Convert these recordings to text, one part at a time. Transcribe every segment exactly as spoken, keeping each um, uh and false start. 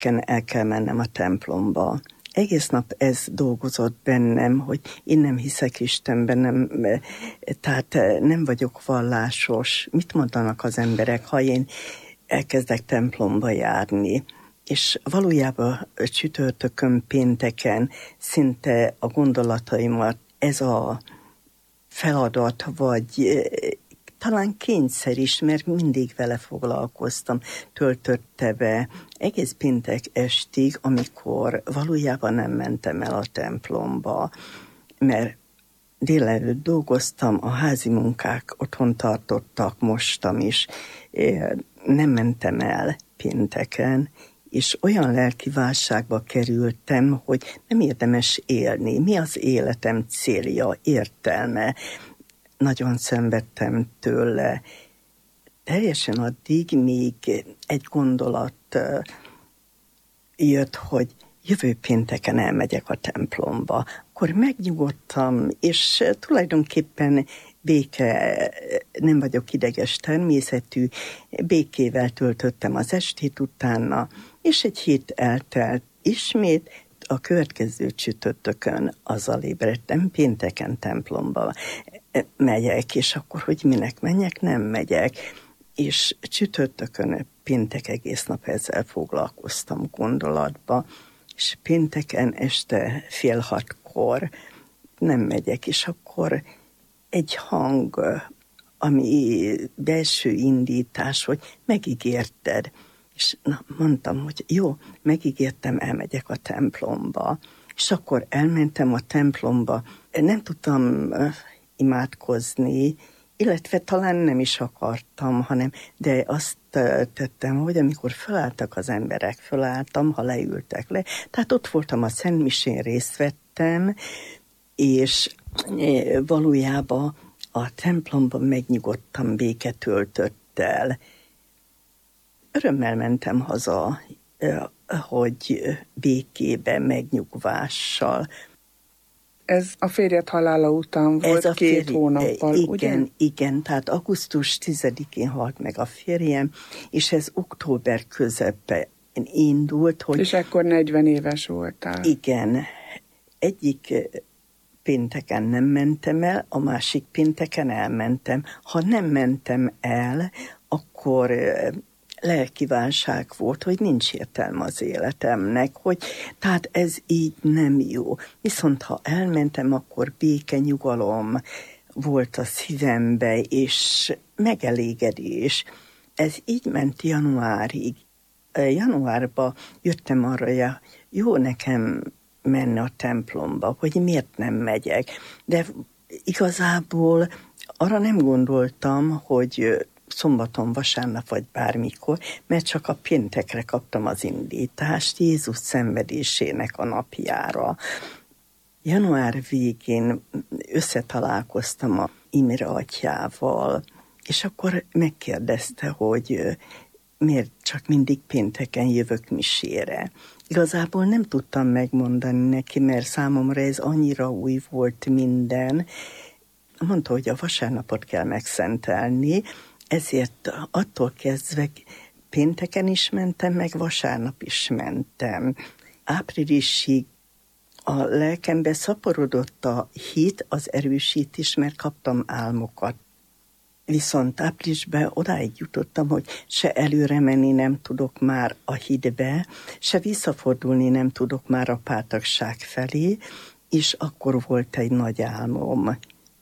el kell mennem a templomba. Egész nap ez dolgozott bennem, hogy én nem hiszek Istenben, nem, tehát nem vagyok vallásos. Mit mondanak az emberek, ha én elkezdek templomba járni? És valójában csütörtökön, pénteken szinte a gondolataimat ez a feladat, vagy talán kényszer is, mert mindig vele foglalkoztam, töltötte be egész péntek estig, amikor valójában nem mentem el a templomba, mert délelőtt dolgoztam, a házi munkák otthon tartottak, mostam is, nem mentem el pénteken, és olyan lelki válságba kerültem, hogy nem érdemes élni. Mi az életem célja, értelme? Nagyon szenvedtem tőle. Teljesen addig még egy gondolat jött, hogy jövő pénteken elmegyek a templomba. Akkor megnyugodtam, és tulajdonképpen béke, nem vagyok ideges természetű, békével töltöttem az estét utána, és egy hét eltelt ismét, a következő csütörtökön azzal ébredtem, pénteken templomba megyek, és akkor, hogy minek menjek, nem megyek. És csütörtökön, péntek egész nap ezzel foglalkoztam gondolatba, és pénteken este fél hatkor nem megyek, és akkor egy hang, ami belső indítás, hogy megígérted. És na, mondtam, hogy jó, megígértem, elmegyek a templomba. És akkor elmentem a templomba. Nem tudtam imádkozni, illetve talán nem is akartam, hanem, de azt tettem, hogy amikor felálltak az emberek, felálltam, ha leültek le. Tehát ott voltam a szentmisén, részt vettem, és valójában a templomban megnyugodtam, béke töltött el. Örömmel mentem haza, hogy békébe, megnyugvással. Ez a férjed halála után volt a két férj... hónappal, igen, ugye? Igen, igen, tehát augusztus tizedikén halt meg a férjem, és ez október közepe indult, hogy... És ekkor negyven éves voltál. Igen, egyik pénteken nem mentem el, a másik pénteken elmentem. Ha nem mentem el, akkor lelkiválság volt, hogy nincs értelme az életemnek, hogy tehát ez így nem jó. Viszont ha elmentem, akkor béke, nyugalom volt a szívembe, és megelégedés. Ez így ment januárig. Januárban jöttem arra, jó nekem menne a templomba, hogy miért nem megyek. De igazából arra nem gondoltam, hogy szombaton, vasárnap vagy bármikor, mert csak a péntekre kaptam az indítást Jézus szenvedésének a napjára. Január végén összetalálkoztam a Imre atyával, és akkor megkérdezte, hogy miért csak mindig pénteken jövök misére. Igazából nem tudtam megmondani neki, mert számomra ez annyira új volt minden. Mondta, hogy a vasárnapot kell megszentelni, ezért attól kezdve pénteken is mentem, meg vasárnap is mentem. Áprilisig a lelkembe szaporodott a hit, az erősítés, mert kaptam álmokat. Viszont áprilisban odáig jutottam, hogy se előre menni nem tudok már a hitbe, se visszafordulni nem tudok már a pártagság felé, és akkor volt egy nagy álmom.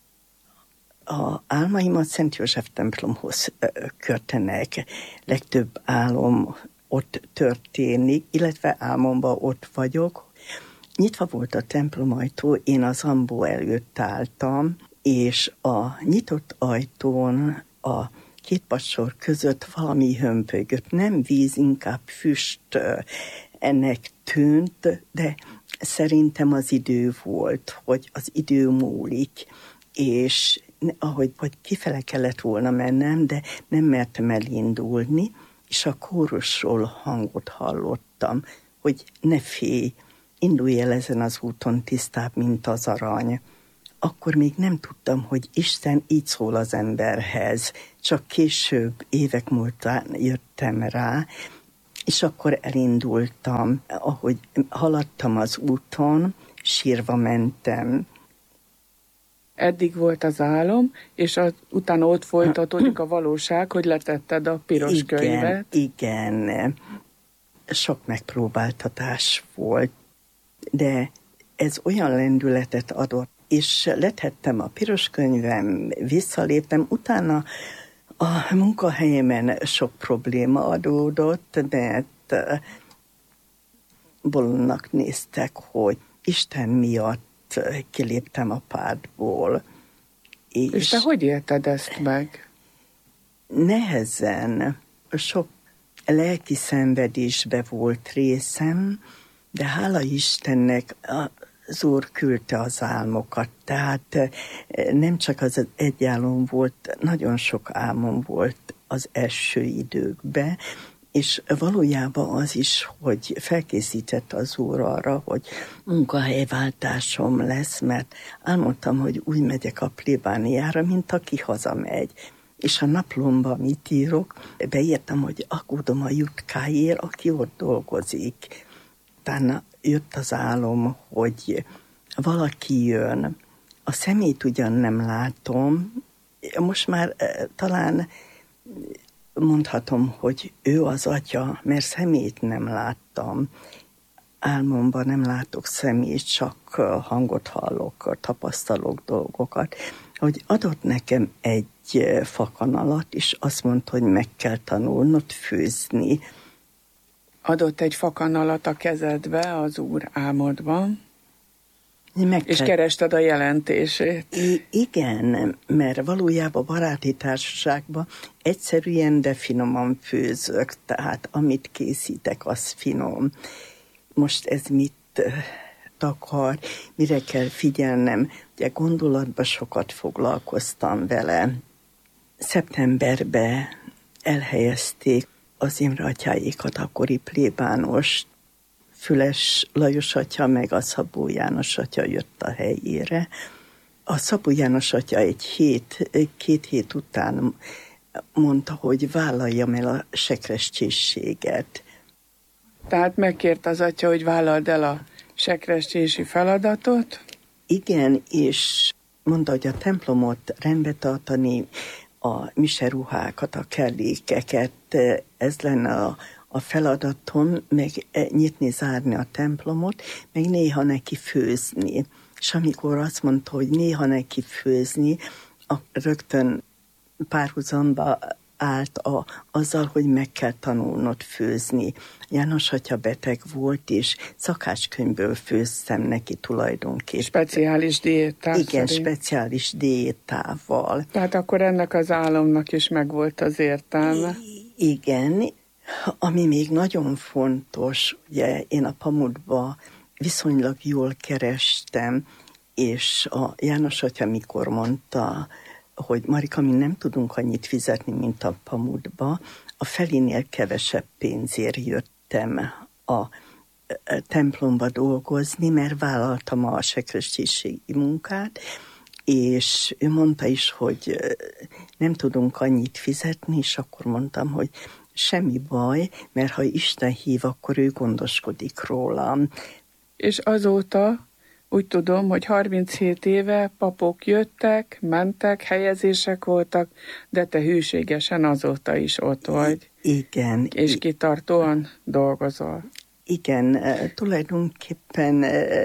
A álmaimat Szent József templomhoz kötenek. Legtöbb álom ott történik, illetve álmomban ott vagyok. Nyitva volt a templomajtó, én az ambó előtt álltam, és a nyitott ajtón a két padsor között valami hömpölygött. Nem víz, inkább füst ennek tűnt, de szerintem az idő volt, hogy az idő múlik, és ahogy hogy kifele kellett volna mennem, de nem mertem elindulni, és a kórusról hangot hallottam, hogy ne félj, indulj el ezen az úton tisztább, mint az arany. Akkor még nem tudtam, hogy Isten így szól az emberhez, csak később, évek múltán jöttem rá, És akkor elindultam, ahogy haladtam az úton, sírva mentem. Eddig volt az álom, és az, utána ott folytatódik a valóság, hogy letetted a piros igen, könyvet. Igen, sok megpróbáltatás volt, de ez olyan lendületet adott, és letettem a piros könyvem, visszaléptem, utána a munkahelyemen sok probléma adódott, mert bolondnak néztek, hogy Isten miatt kiléptem a pártból. És, és te hogy élted ezt meg? Nehezen, sok lelki szenvedésbe volt részem, de hála Istennek az Úr küldte az álmokat, tehát nem csak az egy álom volt, nagyon sok álmom volt az első időkben, és valójában az is, hogy felkészített az Úr arra, hogy munkahelyváltásom lesz, mert álmodtam, hogy úgy megyek a plébániára, mint aki hazamegy. És a naplomban mit írok, beírtam, hogy aggódom a Jutkáért, aki ott dolgozik. Utána jött az álom, hogy valaki jön. A szemét ugyan nem látom, most már eh, talán mondhatom, hogy ő az atya, mert szemét nem láttam. Álmomban nem látok szemét, csak hangot hallok, tapasztalok dolgokat. Hogy adott nekem egy fakanalat, és azt mondta, hogy meg kell tanulnod főzni. Adott egy fakanalat a kezedbe az Úr álmodban, meg és kell... kerested a jelentését. I- igen, mert valójában baráti társaságban egyszerűen, de finoman főzök, tehát amit készítek, az finom. Most ez mit takar, mire kell figyelnem, ugye gondolatban sokat foglalkoztam vele. Szeptemberben elhelyezték az Imre atyáékat, akkori plébánost, Füles Lajos atya, meg a Szabó János atya jött a helyére. A Szabó János atya egy hét, két hét után mondta, hogy vállaljam el a sekrestésséget. Tehát megkért az atya, hogy vállald el a sekrestési feladatot? Igen, és mondta, hogy a templomot rendbe tartani, a miseruhákat, a kellékeket, ez lenne a, a feladatom, meg nyitni, zárni a templomot, meg néha neki főzni. És amikor azt mondta, hogy néha neki főzni, a, rögtön párhuzamba állt a, azzal, hogy meg kell tanulnod főzni. János atya beteg volt, és szakácskönyvből főztem neki tulajdonképpen. Speciális diétával. Igen, szerint. Speciális diétával. Tehát akkor ennek az álomnak is megvolt az értelme. I- igen, ami még nagyon fontos, ugye én a Pamutba viszonylag jól kerestem, és a János atya mikor mondta, hogy Marika, mi nem tudunk annyit fizetni, mint a Pamutba, a felénél kevesebb pénzért jöttem a templomba dolgozni, mert vállaltam a sekrestési munkát, és ő mondta is, hogy nem tudunk annyit fizetni, és akkor mondtam, hogy semmi baj, mert ha Isten hív, akkor ő gondoskodik rólam. És azóta úgy tudom, hogy harminchét éve papok jöttek, mentek, helyezések voltak, de te hűségesen azóta is ott vagy. Igen. És kitartóan dolgozol. Igen, tulajdonképpen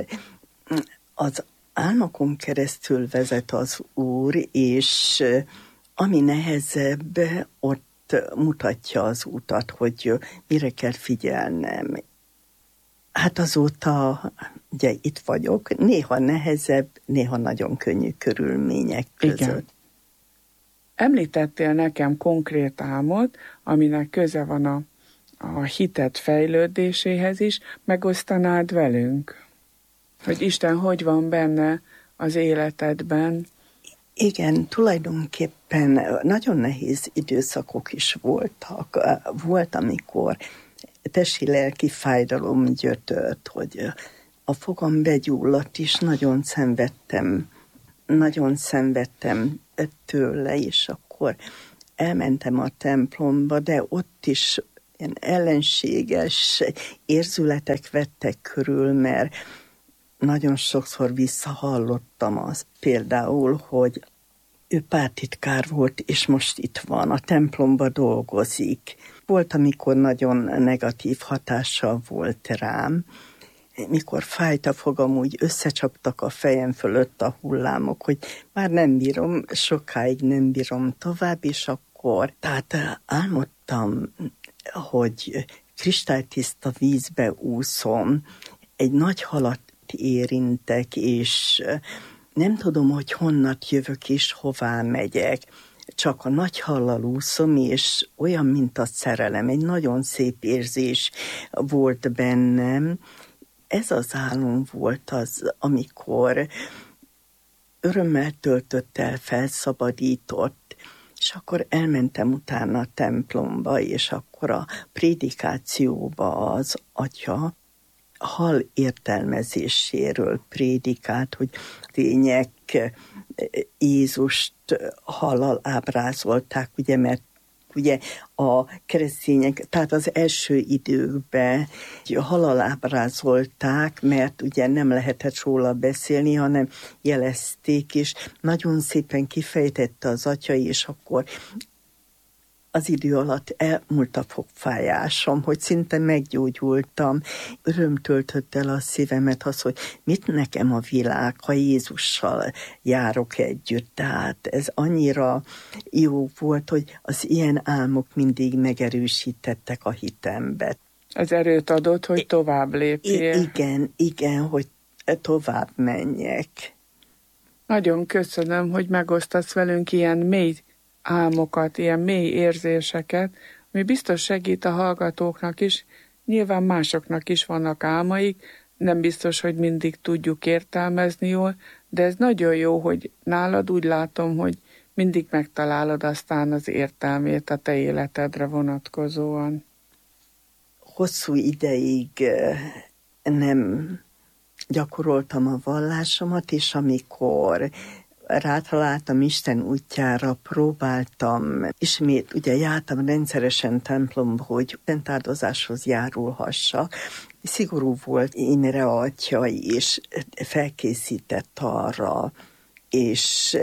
az álmokon keresztül vezet az Úr, és ami nehezebb, ott mutatja az utat, hogy mire kell figyelnem. Hát azóta ugye itt vagyok, néha nehezebb, néha nagyon könnyű körülmények között. Igen. Említettél nekem konkrét álmot, aminek köze van a, a hited fejlődéséhez is, megosztanád velünk? Hogy Isten hogy van benne az életedben? Igen, tulajdonképpen nagyon nehéz időszakok is voltak. Volt, amikor testi-lelki fájdalom gyötört, hogy a fogam begyulladt, és nagyon szenvedtem, nagyon szenvedtem tőle, és akkor elmentem a templomba, de ott is ilyen ellenséges érzületek vettek körül, mert nagyon sokszor visszahallottam azt például, hogy ő pártitkár volt, és most itt van, a templomba dolgozik. Volt, amikor nagyon negatív hatással volt rám, mikor fájt a fogam, úgy összecsaptak a fejem fölött a hullámok, hogy már nem bírom, sokáig nem bírom tovább, és akkor, tehát álmodtam, hogy kristálytiszta vízbe úszom, egy nagy halat érintek, és nem tudom, hogy honnat jövök és hová megyek. Csak a nagy hallal úszom, és olyan, mint a szerelem, egy nagyon szép érzés volt bennem. Ez az álom volt az, amikor örömmel töltött el, felszabadított, és akkor elmentem utána a templomba, és akkor a prédikációba az atya hal értelmezéséről prédikált, hogy tények Jézust hallal ábrázolták, ugye, mert ugye a keresztények, tehát az első időkben hallal ábrázolták, mert ugye nem lehetett róla beszélni, hanem jelezték, és nagyon szépen kifejtette az atya, és akkor az idő alatt elmúlt a fogfájásom, hogy szinte meggyógyultam. Öröm töltött el a szívemet az, hogy mit nekem a világ, ha Jézussal járok együtt. Tehát ez annyira jó volt, hogy az ilyen álmok mindig megerősítettek a hitembe. Az erőt adott, hogy tovább lépjél. I- igen, igen, hogy tovább menjek. Nagyon köszönöm, hogy megosztasz velünk ilyen mély álmokat, ilyen mély érzéseket, ami biztos segít a hallgatóknak is, nyilván másoknak is vannak álmaik, nem biztos, hogy mindig tudjuk értelmezni jól, de ez nagyon jó, hogy nálad úgy látom, hogy mindig megtalálod aztán az értelmét a te életedre vonatkozóan. Hosszú ideig nem gyakoroltam a vallásomat, és amikor rátaláltam Isten útjára, próbáltam, ismét ugye jártam rendszeresen templomba, hogy szentáldozáshoz járulhassak. Szigorú volt Imre atya, és felkészített arra, és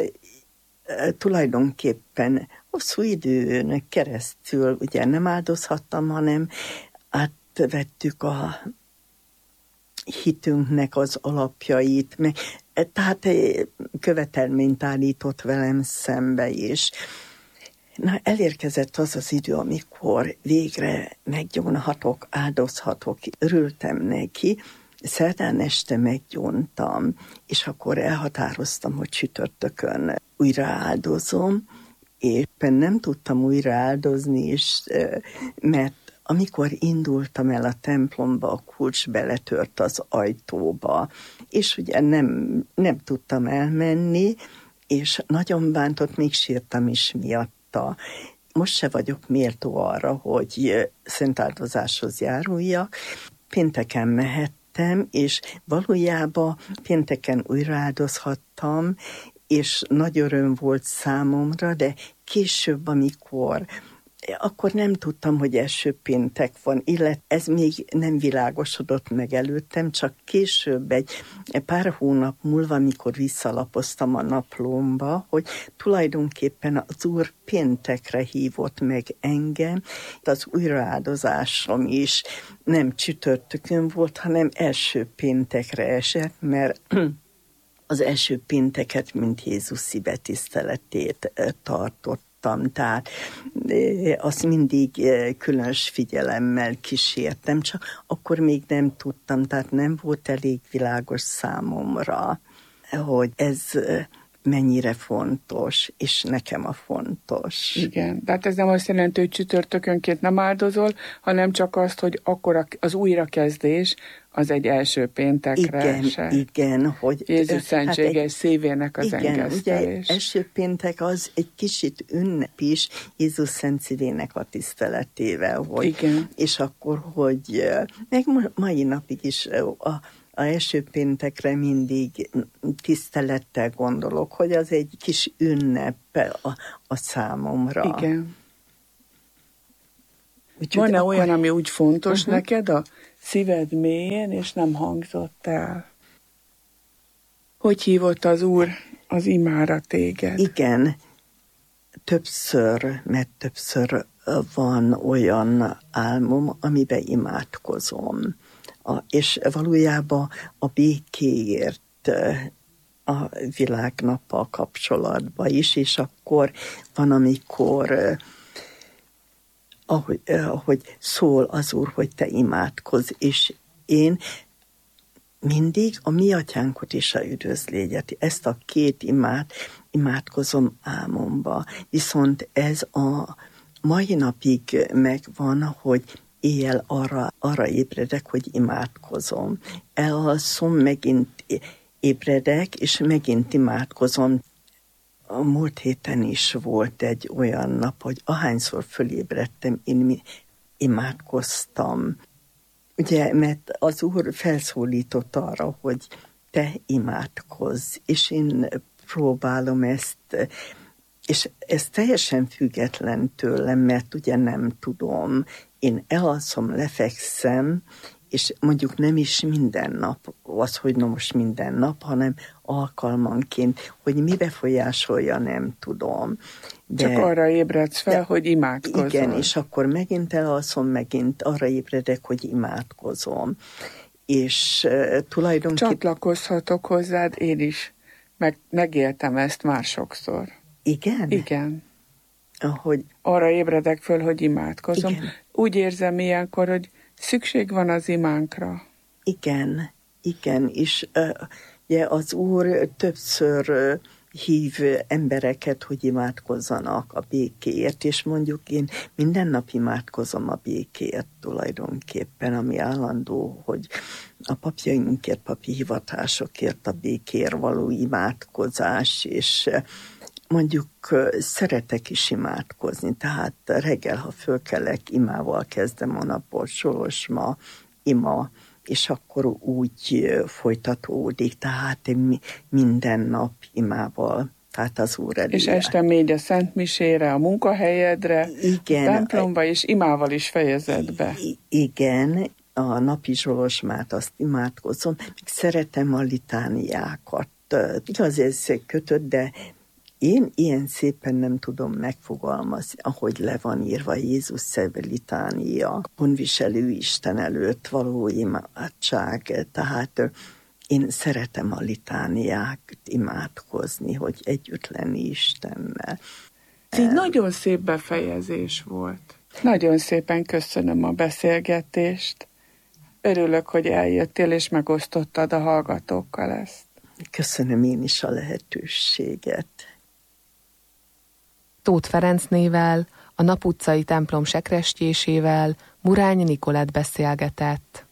tulajdonképpen hosszú időn keresztül ugye nem áldozhattam, hanem átvettük a hitünknek az alapjait, meg, tehát követelményt állított velem szembe is. Na, elérkezett az az idő, amikor végre meggyónhatok, áldozhatok, örültem neki. Szerdán este meggyóntam, és akkor elhatároztam, hogy csütörtökön újra áldozom, és nem tudtam újra áldozni is, mert amikor indultam el a templomba, a kulcs beletört az ajtóba, és ugye nem, nem tudtam elmenni, és nagyon bántott, még sírtam is miatta. Most se vagyok méltó arra, hogy szentáldozáshoz járuljak. Pénteken mehettem, és valójában pénteken újra áldozhattam, és nagy öröm volt számomra, de később, amikor akkor nem tudtam, hogy első péntek van, illetve ez még nem világosodott meg előttem, csak később egy pár hónap múlva, amikor visszalapoztam a naplómba, hogy tulajdonképpen az Úr péntekre hívott meg engem. Az újraáldozásom is nem csütörtökön volt, hanem első péntekre esett, mert az első pénteket, mint Jézus szívetiszteletét tartott. Tehát azt mindig különös figyelemmel kísértem, csak akkor még nem tudtam, tehát nem volt elég világos számomra, hogy ez mennyire fontos, és nekem a fontos. Igen, tehát ez nem azt jelenti, hogy csütörtökönként nem áldozol, hanem csak azt, hogy akkor az újrakezdés az egy első péntekre igen, esett. Igen, hogy... Jézus szentséges hát szívének az igen, engesztelés. Ugye első péntek az egy kicsit ünnep is Jézus szent szívének a tiszteletével. Hogy, igen. És akkor, hogy meg mai napig is a A első péntekre mindig tisztelettel gondolok, hogy az egy kis ünnep a, a számomra. Igen. Van-e akkor... olyan, ami úgy fontos uh-huh. neked a szíved mélyén, és nem hangzott el? Hogy hívott az Úr az imára téged? Igen, többször, mert többször van olyan álmom, amiben imádkozom. A, és valójában a békéért a világnappal kapcsolatban is, és akkor van, amikor ahogy, ahogy szól az Úr, hogy te imádkozz, és én mindig a mi atyánkot és a üdvözlégyet, ezt a két imát imádkozom álmomba. Viszont ez a mai napig megvan, hogy éjjel arra, arra ébredek, hogy imádkozom. Elalszom, megint ébredek, és megint imádkozom. A múlt héten is volt egy olyan nap, hogy ahányszor fölébredtem, én imádkoztam. Ugye, mert az Úr felszólított arra, hogy te imádkozz, és én próbálom ezt, és ez teljesen független tőlem, mert ugye nem tudom. Én elalszom, lefekszem, és mondjuk nem is minden nap, az, hogy na most minden nap, hanem alkalmanként, hogy mi befolyásolja, nem tudom. De, Csak arra ébredsz fel, de, hogy imádkozol. Igen, és akkor megint elalszom, megint arra ébredek, hogy imádkozom. És uh, tulajdonképpen... Csatlakozhatok hozzád, én is meg, megéltem ezt már sokszor. Igen? Igen. Ahogy... Arra ébredek föl, hogy imádkozom. Igen. Úgy érzem ilyenkor, hogy szükség van az imánkra. Igen, igen, és uh, ugye az Úr többször uh, hív embereket, hogy imádkozzanak a békéért, és mondjuk én minden nap imádkozom a békéért tulajdonképpen, ami állandó, hogy a papjainkért, papi hivatásokért, a békéért való imádkozás, és uh, mondjuk szeretek is imádkozni, tehát reggel, ha fölkelek, imával kezdem a napot, Sorosma, ima, és akkor úgy folytatódik, tehát minden nap imával, tehát az Úr elé. És este mégy a Szent Misére, a munkahelyedre, igen, a templomba, és imával is fejezed be. Igen, a napi Zsolosmát azt imádkozom, még szeretem a litániákat. Igaz, ez kötött, de én ilyen szépen nem tudom megfogalmazni, ahogy le van írva Jézus szeve litánia, honviselő Isten előtt való imádság, tehát én szeretem a litániákat imádkozni, hogy együtt lenni Istennel. Ez egy nagyon szép befejezés volt. Nagyon szépen köszönöm a beszélgetést. Örülök, hogy eljöttél és megosztottad a hallgatókkal ezt. Köszönöm én is a lehetőséget. Tóth Ferencnével, a Nap utcai templom sekrestjésével Murányi Nikolett beszélgetett.